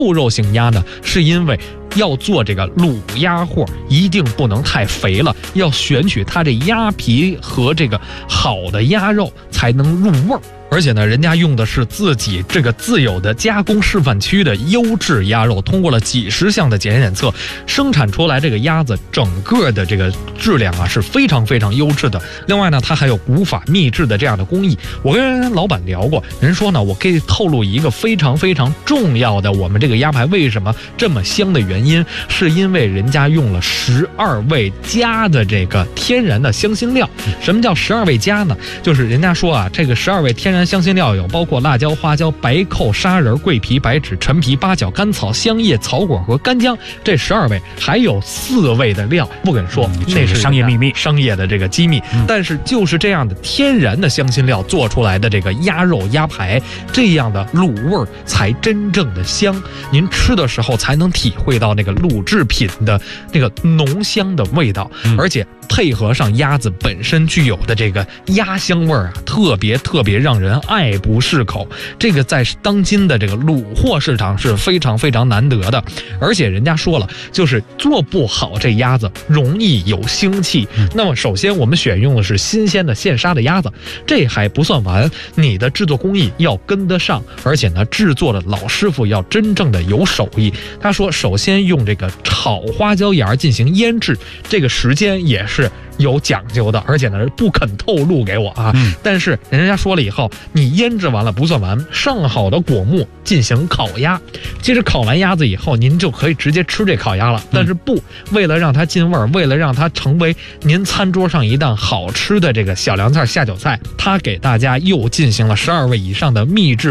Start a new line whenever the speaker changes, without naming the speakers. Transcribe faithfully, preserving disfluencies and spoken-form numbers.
瘦肉型鸭呢，是因为要做这个卤鸭货，一定不能太肥了，要选取它这鸭皮和这个好的鸭肉才能入味儿。而且呢，人家用的是自己这个自有的加工示范区的优质鸭肉，通过了几十项的检验测，生产出来这个鸭子整个的这个质量啊是非常非常优质的。另外呢，它还有古法秘制的这样的工艺。我跟人老板聊过，人说呢，我可以透露一个非常非常重要的，我们这个鸭排为什么这么香的原因，是因为人家用了十二味加的这个天然的香辛料。什么叫十二味加呢？就是人家说啊，这个十二味天然香辛料有包括辣椒、花椒、白蔻、砂仁、桂皮、白芷、陈皮、八角、甘草、香叶、草果和干姜，这十二味，还有四味的料，不敢说，嗯、那是
商业秘密，
商业的这个机密。嗯、但是就是这样的天然的香辛料做出来的这个鸭肉鸭排，这样的卤味才真正的香，您吃的时候才能体会到那个卤制品的那个浓香的味道，嗯、而且配合上鸭子本身具有的这个鸭香味儿啊，特别特别让人爱不释口。这个在当今的这个卤货市场是非常非常难得的。而且人家说了，就是做不好这鸭子容易有腥气。嗯、那么首先我们选用的是新鲜的现杀的鸭子，这还不算完，你的制作工艺要跟得上，而且呢，制作的老师傅要真正的有手艺。他说，首先用这个炒花椒芽进行腌制，这个时间也是有讲究的，而且呢不肯透露给我啊。嗯、但是人家说了以后，你腌制完了不算完，上好的果木进行烤鸭。其实烤完鸭子以后，您就可以直接吃这烤鸭了。但是不，为了让它进味儿，为了让它成为您餐桌上一道好吃的这个小凉菜下酒菜，他给大家又进行了十二味以上的秘制